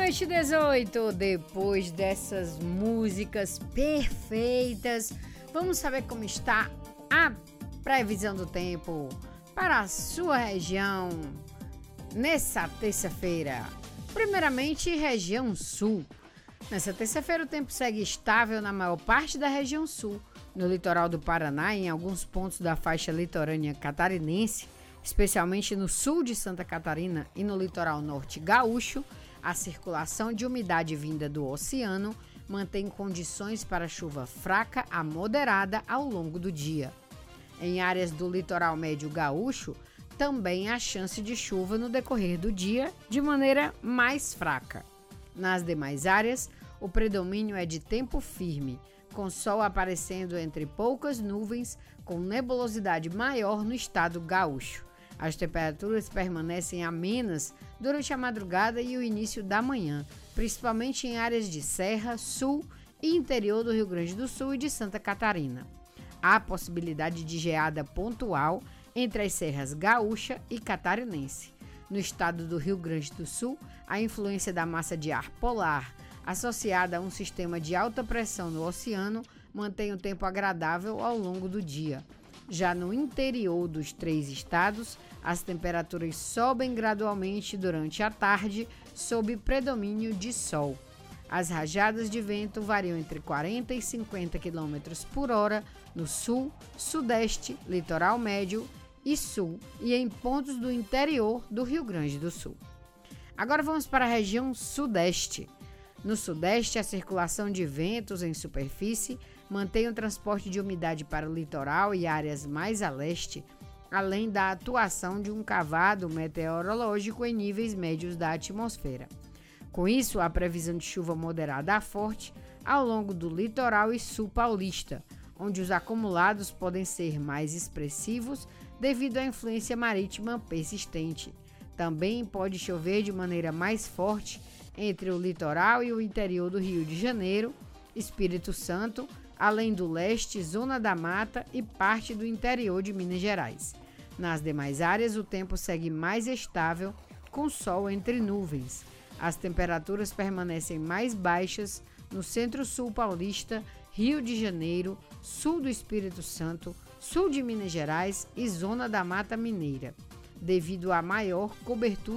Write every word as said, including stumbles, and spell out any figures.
Meia-noite e dezoito, depois dessas músicas perfeitas, vamos saber como está a previsão do tempo para a sua região nessa terça-feira. Primeiramente, região sul. Nessa terça-feira o tempo segue estável na maior parte da região sul. No litoral do Paraná e em alguns pontos da faixa litorânea catarinense, especialmente no sul de Santa Catarina e no litoral norte gaúcho, a circulação de umidade vinda do oceano mantém condições para chuva fraca a moderada ao longo do dia. Em áreas do litoral médio gaúcho, também há chance de chuva no decorrer do dia, de maneira mais fraca. Nas demais áreas, o predomínio é de tempo firme, com sol aparecendo entre poucas nuvens, com nebulosidade maior no estado gaúcho. As temperaturas permanecem amenas durante a madrugada e o início da manhã, principalmente em áreas de serra, sul e interior do Rio Grande do Sul e de Santa Catarina. Há possibilidade de geada pontual entre as serras gaúcha e catarinense. No estado do Rio Grande do Sul, a influência da massa de ar polar, associada a um sistema de alta pressão no oceano, mantém o tempo agradável ao longo do dia. Já no interior dos três estados, as temperaturas sobem gradualmente durante a tarde, sob predomínio de sol. As rajadas de vento variam entre quarenta e cinquenta quilômetros por hora no sul, sudeste, litoral médio e sul e em pontos do interior do Rio Grande do Sul. Agora vamos para a região sudeste. No sudeste, a circulação de ventos em superfície mantém o transporte de umidade para o litoral e áreas mais a leste, além da atuação de um cavado meteorológico em níveis médios da atmosfera. Com isso, há previsão de chuva moderada a forte ao longo do litoral e sul paulista, onde os acumulados podem ser mais expressivos devido à influência marítima persistente. Também pode chover de maneira mais forte entre o litoral e o interior do Rio de Janeiro, Espírito Santo, além do leste, Zona da Mata e parte do interior de Minas Gerais. Nas demais áreas, o tempo segue mais estável, com sol entre nuvens. As temperaturas permanecem mais baixas no centro-sul paulista, Rio de Janeiro, sul do Espírito Santo, sul de Minas Gerais e Zona da Mata Mineira, devido à maior cobertura